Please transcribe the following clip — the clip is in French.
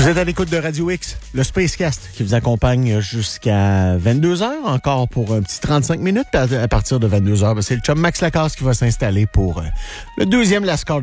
Vous êtes à l'écoute de Radio X, le Spacecast, qui vous accompagne jusqu'à 22h, encore pour un petit 35 minutes. À partir de 22h, c'est le chum Max Lacasse qui va s'installer pour le deuxième Lascar